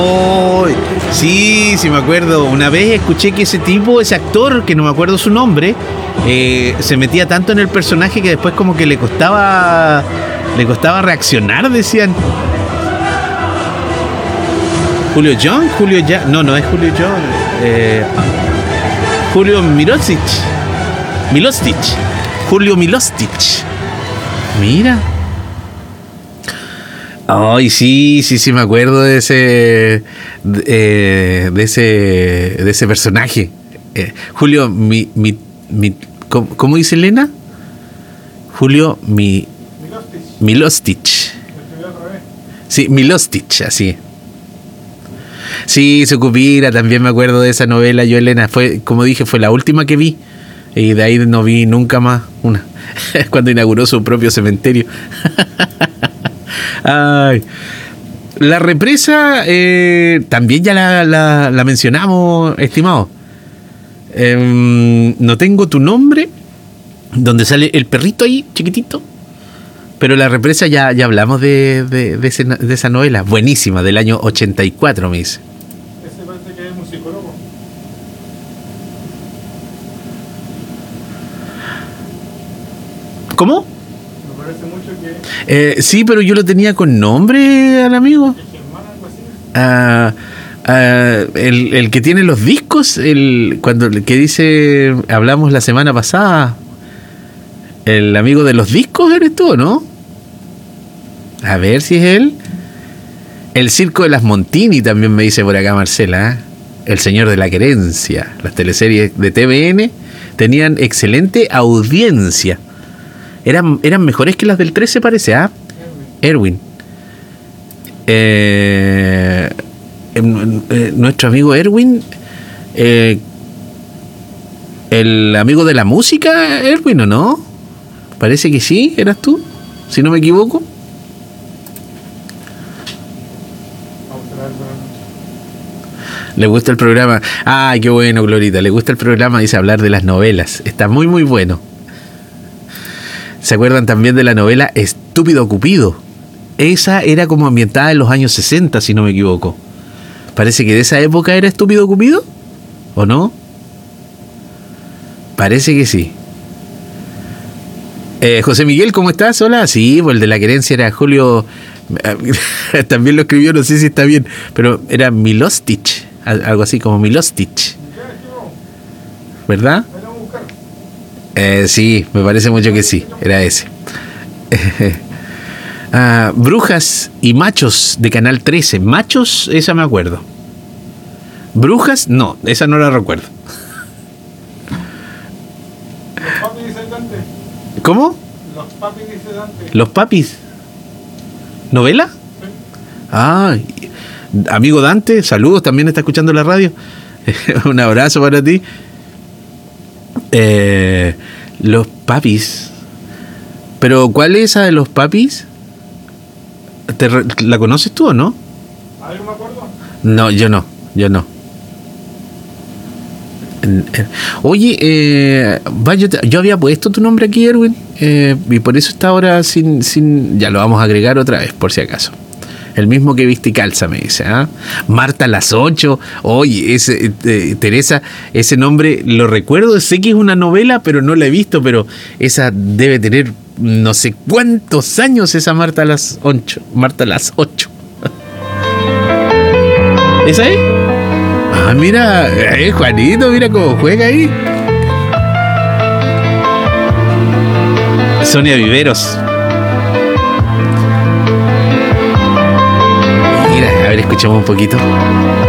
Oh, sí, sí me acuerdo. Una vez escuché que ese tipo, ese actor, que no me acuerdo su nombre, se metía tanto en el personaje que después como que le costaba reaccionar, decían. Julio John, no es Julio John, Julio Milostic. Julio Milostic. Mira. Ay, sí, me acuerdo de ese personaje. Julio ¿cómo dice Elena? Julio Milostic. Sí, Milostic, así. Sí, Sucupira, también me acuerdo de esa novela. Yo, Elena, como dije, fue la última que vi. Y de ahí no vi nunca más una. Cuando inauguró su propio cementerio. Ay. La represa también ya la mencionamos, estimado. No tengo tu nombre, donde sale el perrito ahí, chiquitito. Pero la represa ya hablamos de esa novela, buenísima, del año 84, me dice. Ese parece que es musicólogo. ¿Cómo? Me parece mucho que... Sí, pero yo lo tenía con nombre al amigo. El que tiene los discos, el que dice, hablamos la semana pasada, el amigo de los discos, ¿eres tú, no? A ver si es él. El Circo de las Montini también me dice por acá Marcela, ¿eh? El Señor de la Querencia. Las teleseries de TVN tenían excelente audiencia. Eran mejores que las del 13, parece, ¿ah? Erwin. Nuestro amigo Erwin, el amigo de la música, Erwin, ¿o no? Parece que sí, eras tú, si no me equivoco. Le gusta el programa. Ay, qué bueno, Glorita. Le gusta el programa, dice, hablar de las novelas. Está muy, muy bueno. ¿Se acuerdan también de la novela Estúpido Cupido? Esa era como ambientada en los años 60, si no me equivoco. Parece que de esa época era Estúpido Cupido, ¿o no? Parece que sí. José Miguel, ¿cómo estás? Hola. Sí, pues el de la querencia era Julio. También lo escribió, no sé si está bien, pero era Milostic, algo así como Milostic, ¿verdad? Sí, me parece mucho que sí, era ese. Brujas y Machos de Canal 13. Machos, esa me acuerdo. Brujas, no, esa no la recuerdo. Los papis, dice Dante. ¿Cómo? Los papis, dice Dante. Los papis. ¿Novela? Sí. Ah, amigo Dante, saludos, también está escuchando la radio. Un abrazo para ti. Los papis. ¿Pero cuál es esa de los papis? ¿La conoces tú o no? A ver, no me acuerdo. No, yo no. Oye, yo había puesto tu nombre aquí, Erwin, y por eso está ahora sin... Ya lo vamos a agregar otra vez, por si acaso. El mismo que viste y calza, me dice, ¿ah? Marta las 8. Oye, Teresa, ese nombre lo recuerdo, sé que es una novela, pero no la he visto, pero esa debe tener no sé cuántos años, esa Marta las 8. Marta las 8. ¿Esa es? Ah, mira, Juanito, mira cómo juega ahí. Sonia Viveros. Mira, a ver, escuchamos un poquito.